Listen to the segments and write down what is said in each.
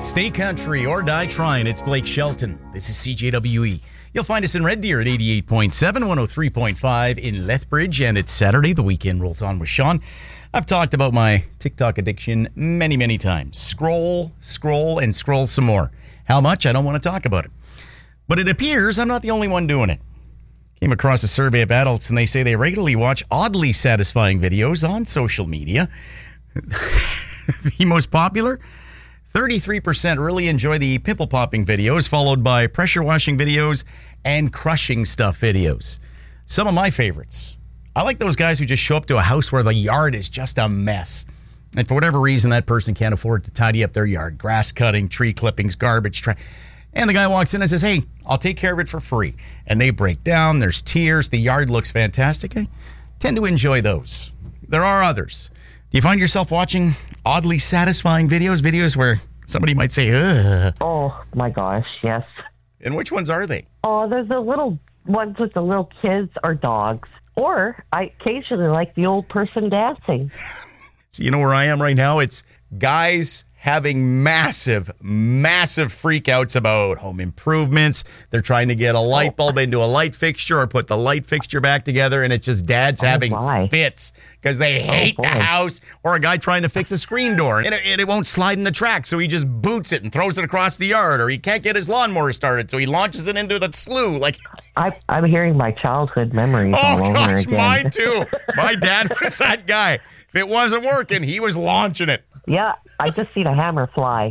Stay country or die trying. It's Blake Shelton. This is CJWE. You'll find us in Red Deer at 88.7, 103.5 in Lethbridge, and it's Saturday. The weekend rolls on with Sean. I've talked about my TikTok addiction many, many times. Scroll, and scroll some more. How much? I don't want to talk about it. But it appears I'm not the only one doing it. Came across a survey of adults, and they say they regularly watch oddly satisfying videos on social media. The most popular? 33% really enjoy the pimple popping videos, followed by pressure washing videos and crushing stuff videos. Some of my favorites. I like those guys who just show up to a house where the yard is just a mess. And for whatever reason, that person can't afford to tidy up their yard. Grass cutting, tree clippings, garbage, and the guy walks in and says, hey, I'll take care of it for free. And they break down. There's tears. The yard looks fantastic. I tend to enjoy those. There are others. Do you find yourself watching oddly satisfying videos where somebody might say, ugh? Oh, my gosh, yes. And which ones are they? Oh, there's the little ones with the little kids or dogs. Or I occasionally like the old person dancing. So you know where I am right now? It's guys having massive freakouts about home improvements. They're trying to get a light bulb into a light fixture or put the light fixture back together, and it's just dads having fits because they hate the house, or a guy trying to fix a screen door, and it won't slide in the track, so he just boots it and throws it across the yard, or he can't get his lawnmower started, so he launches it into the slough. I'm hearing my childhood memories all over again. Mine too. My dad was that guy. If it wasn't working, he was launching it. Yeah, I just seen a hammer fly.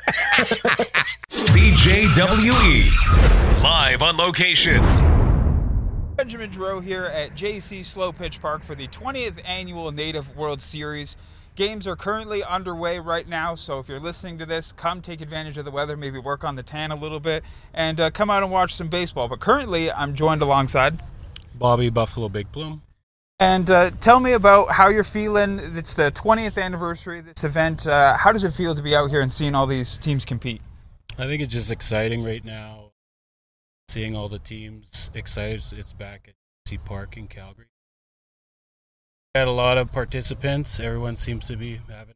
CJWE, live on location. Benjamin Giroux here at JC Slow Pitch Park for the 20th Annual Native World Series. Games are currently underway right now, so if you're listening to this, come take advantage of the weather, maybe work on the tan a little bit, and come out and watch some baseball. But currently, I'm joined alongside Bobby Buffalo Big Plume. And tell me about how you're feeling. It's the 20th anniversary of this event. How does it feel to be out here and seeing all these teams compete? I think it's just exciting right now. Seeing all the teams excited. It's back at C Park in Calgary. We had a lot of participants. Everyone seems to be having.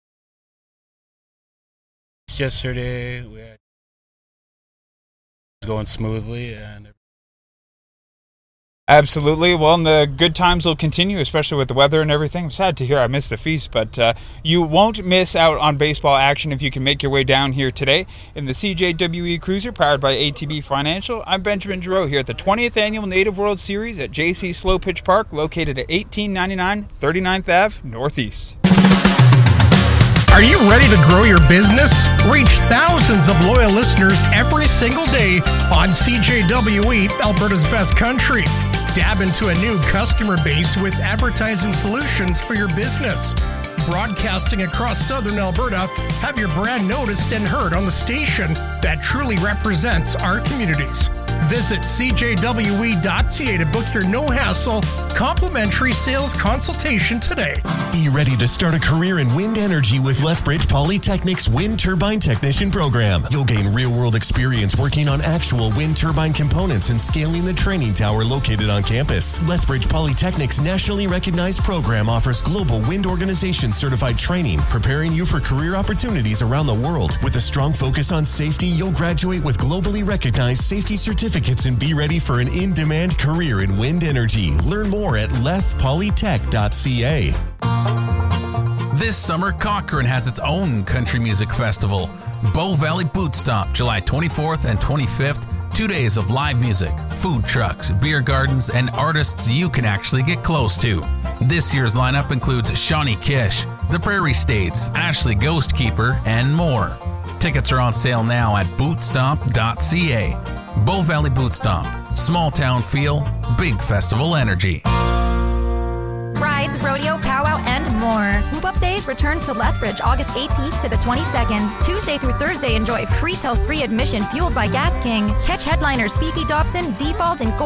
Yesterday, we had going smoothly and. Absolutely. Well, and the good times will continue, especially with the weather and everything. I'm sad to hear I missed the feast, but you won't miss out on baseball action if you can make your way down here today in the CJWE Cruiser powered by ATB Financial. I'm Benjamin Giroux here at the 20th Annual Native World Series at JC Slow Pitch Park, located at 1899 39th Ave Northeast. Are you ready to grow your business? Reach thousands of loyal listeners every single day on CJWE, Alberta's best country. Dab into a new customer base with advertising solutions for your business. Broadcasting across southern Alberta, have your brand noticed and heard on the station that truly represents our communities. Visit cjwe.ca to book your no-hassle, complimentary sales consultation today. Be ready to start a career in wind energy with Lethbridge Polytechnic's Wind Turbine Technician Program. You'll gain real-world experience working on actual wind turbine components and scaling the training tower located on campus. Lethbridge Polytechnic's nationally recognized program offers global wind organization certified training, preparing you for career opportunities around the world. With a strong focus on safety, you'll graduate with globally recognized safety certificates and be ready for an in-demand career in wind energy. Learn more at lethpolytech.ca. This summer, Cochrane has its own country music festival, Bow Valley Boot Stomp, July 24th and 25th. 2 days of live music, food trucks, beer gardens, and artists you can actually get close to. This year's lineup includes Shawnee Kish, The Prairie States, Ashley Ghostkeeper, and more. Tickets are on sale now at bootstomp.ca. Bow Valley Boot Stomp. Small town feel, big festival energy. Rides, rodeo, powwow, and more. Whoop Up Days returns to Lethbridge August 18th to the 22nd. Tuesday through Thursday, enjoy free till 3 admission fueled by Gas King. Catch headliners Fifi Dobson, Default, and